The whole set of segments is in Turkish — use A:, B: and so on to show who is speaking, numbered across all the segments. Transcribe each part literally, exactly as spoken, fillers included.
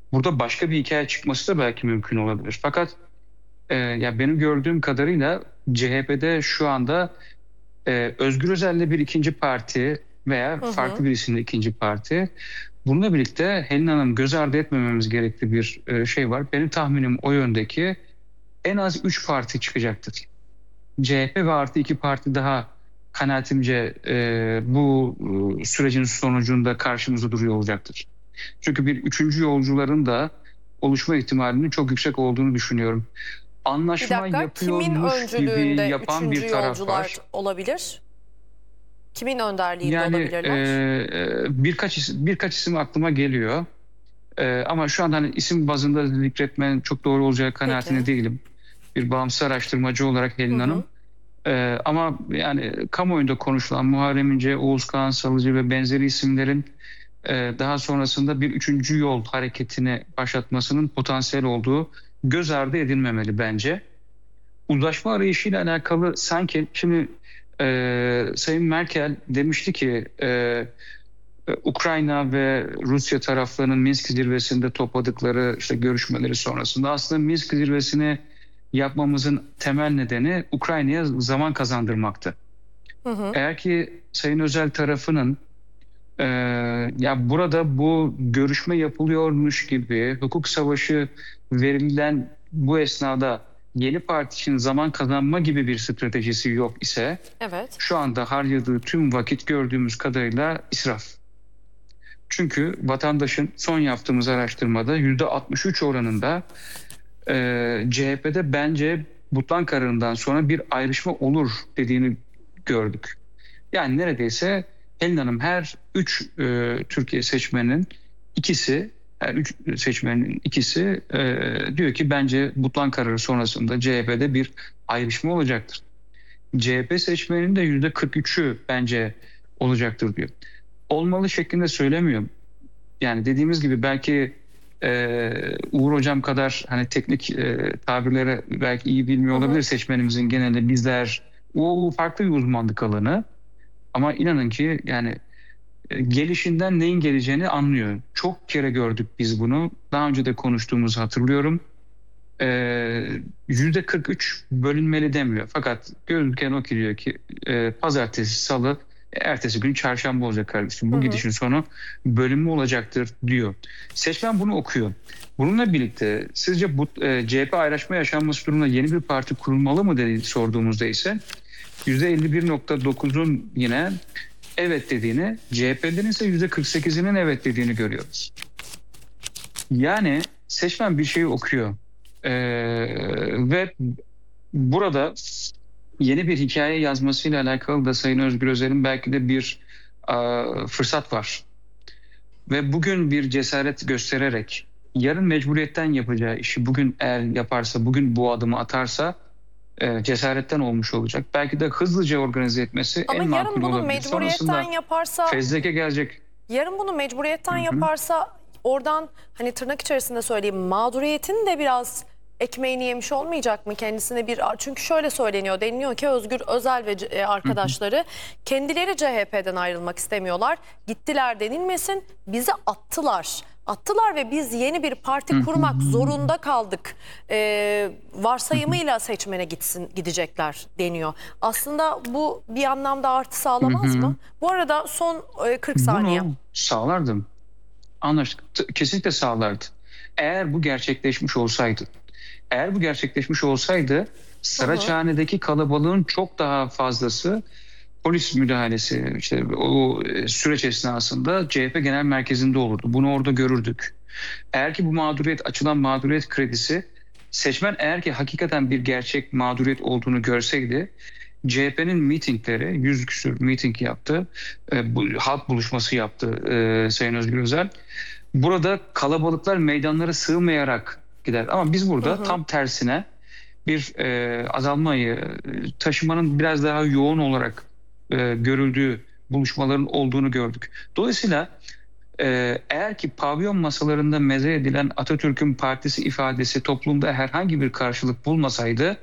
A: burada başka bir hikaye çıkması da belki mümkün olabilir. Fakat e, ya benim gördüğüm kadarıyla C H P'de şu anda e, Özgür Özel'le bir ikinci parti veya
B: Hı
A: farklı
B: hı.
A: bir isimle ikinci parti. Bununla birlikte Helin Hanım göz ardı etmememiz gerekli bir e, şey var. Benim tahminim o yöndeki en az üç parti çıkacaktır. C H P ve artı iki parti daha kanaatimce e, bu e, sürecin sonucunda karşımızda duruyor olacaktır. Çünkü bir üçüncü yolcuların da oluşma ihtimalinin çok yüksek olduğunu düşünüyorum.
B: Bir
A: Anlaşma
B: dakika, kimin
A: yapıyormuş gibi
B: öncülüğünde
A: yapan
B: üçüncü
A: bir taraf
B: yolcular
A: var.
B: olabilir? Kimin önderliğinde
A: Yani e,
B: olabilirler?
A: e, birkaç isim, birkaç isim aklıma geliyor. E, ama şu anda hani isim bazında zikretmenin çok doğru olacağı kanaatinde
B: Peki.
A: değilim. Bir bağımsız araştırmacı olarak
B: Hı
A: Helin Hanım.
B: hı.
A: Ee, ama yani kamuoyunda konuşulan Muharrem İnce, Oğuz Kağan Salıcı ve benzeri isimlerin e, daha sonrasında bir üçüncü yol hareketini başlatmasının potansiyel olduğu göz ardı edilmemeli bence. Uzlaşma arayışıyla alakalı sanki şimdi e, Sayın Merkel demişti ki e, Ukrayna ve Rusya taraflarının Minsk zirvesinde topladıkları işte görüşmeleri sonrasında aslında Minsk zirvesini yapmamızın temel nedeni Ukrayna'ya zaman kazandırmaktı.
B: Hı hı.
A: Eğer ki Sayın Özel tarafının e, ya burada bu görüşme yapılıyormuş gibi hukuk savaşı verilen bu esnada yeni parti için zaman kazanma gibi bir stratejisi yok ise
B: Evet.
A: şu anda harcadığı tüm vakit gördüğümüz kadarıyla israf. Çünkü vatandaşın son yaptığımız araştırmada yüzde altmış üç oranında e, C H P'de bence Butlan kararından sonra bir ayrışma olur dediğini gördük. Yani neredeyse Helin Hanım her üç e, Türkiye seçmenin ikisi, her üç seçmenin ikisi e, diyor ki bence Butlan kararı sonrasında C H P'de bir ayrışma olacaktır. C H P seçmeninin de yüzde kırk üçü bence olacaktır diyor. Olmalı şeklinde söylemiyorum. Yani dediğimiz gibi belki e, Uğur Hocam kadar hani teknik e, tabirleri belki iyi bilmiyor
B: Hı
A: olabilir
B: hı.
A: seçmenimizin genelde bizler. O farklı bir uzmanlık alanı. Ama inanın ki yani e, gelişinden neyin geleceğini anlıyor. Çok kere gördük biz bunu. Daha önce de konuştuğumuzu hatırlıyorum. Ee, yüzde kırk üç bölünmeli demiyor. Fakat gözüken o ki diyor ki e, pazartesi, salı, e, ertesi gün çarşamba olacak kardeşim.
B: Hı
A: Bu
B: hı.
A: gidişin sonu bölünme olacaktır diyor. Seçmen bunu okuyor. Bununla birlikte sizce bu e, C H P ayrışma yaşanması durumunda yeni bir parti kurulmalı mı dedi sorduğumuzda ise yüzde elli bir nokta dokuzun yine evet dediğini, C H P'lerin ise yüzde kırk sekizinin evet dediğini görüyoruz. Yani seçmen bir şeyi okuyor. Ee, ve burada yeni bir hikaye yazmasıyla alakalı da Sayın Özgür Özel'in belki de bir e, fırsat var. Ve bugün bir cesaret göstererek yarın mecburiyetten yapacağı işi bugün eğer yaparsa, bugün bu adımı atarsa e, cesaretten olmuş olacak. Belki de hızlıca organize etmesi
B: Ama
A: en
B: yarın
A: makul
B: bunu
A: olabilir.
B: mecburiyetten
A: Sonrasında
B: yaparsa,
A: fezleke gelecek.
B: yarın bunu mecburiyetten
A: Hı hı.
B: yaparsa oradan hani tırnak içerisinde söyleyeyim mağduriyetin de biraz ekmeğini yemiş olmayacak mı kendisine bir, çünkü şöyle söyleniyor, deniliyor ki Özgür Özel ve e,
A: Hı hı.
B: arkadaşları kendileri C H P'den ayrılmak istemiyorlar. Gittiler denilmesin, bizi attılar. Attılar ve biz yeni bir
A: Hı
B: parti
A: hı.
B: kurmak zorunda kaldık. Ee, varsayımıyla seçmene gitsin gidecekler deniyor. Aslında bu bir anlamda artı
A: Hı
B: sağlamaz
A: hı.
B: mı? Bu arada son e, kırk saniye.
A: Bunu sağlardım. Anlaştık. T- Kesinlikle sağlardı. Eğer bu gerçekleşmiş olsaydı, eğer bu gerçekleşmiş olsaydı
B: Hı hı.
A: Saraçhane'deki kalabalığın çok daha fazlası polis müdahalesi işte o e, süreç esnasında C H P Genel Merkezi'nde olurdu. Bunu orada görürdük. Eğer ki bu mağduriyet açılan mağduriyet kredisi seçmen eğer ki hakikaten bir gerçek mağduriyet olduğunu görseydi C H P'nin mitingleri yüz küsur miting yaptı. E, bu, halk buluşması yaptı e, Sayın Özgür Özel. Burada kalabalıklar meydanlara sığmayarak gider. Ama biz
B: Hı
A: burada
B: hı.
A: tam tersine bir e, azalmayı, e, taşımanın biraz daha yoğun olarak e, görüldüğü buluşmaların olduğunu gördük. Dolayısıyla e, eğer ki pavyon masalarında meze edilen Atatürk'ün partisi ifadesi toplumda herhangi bir karşılık bulmasaydı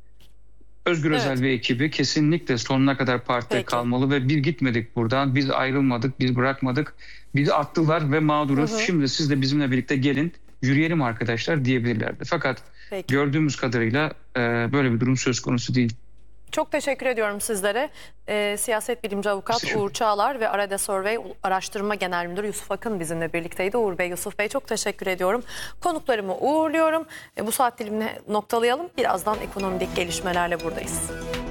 A: Özgür Özel
B: Evet.
A: ve ekibi kesinlikle sonuna kadar partide
B: Peki.
A: kalmalı ve bir gitmedik buradan, biz ayrılmadık, biz bırakmadık, bizi attılar ve
B: Hı
A: mağduruz.
B: hı.
A: Şimdi siz de bizimle birlikte gelin, yürüyelim arkadaşlar diyebilirlerdi. Fakat
B: Peki.
A: gördüğümüz kadarıyla e, böyle bir durum söz konusu değil.
B: Çok teşekkür ediyorum sizlere. Ee, siyaset bilimci avukat
A: Teşekkür-
B: Uğur Çağlar ve Arada Survey Araştırma Genel Müdürü Yusuf Akın bizimle birlikteydi. Uğur Bey, Yusuf Bey çok teşekkür ediyorum. Konuklarımı uğurluyorum. E, bu saat dilimini noktalayalım. Birazdan ekonomik gelişmelerle buradayız.